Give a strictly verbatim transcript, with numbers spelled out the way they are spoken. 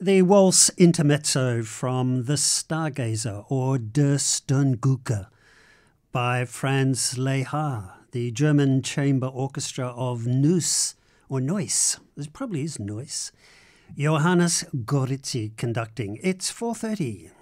The Waltz Intermezzo from The Stargazer, or Der Sterngucker, by Franz Lehár, the German chamber orchestra of Neuss, or Neuss, it probably is Neuss. Johannes Gorizzi conducting. It's four thirty.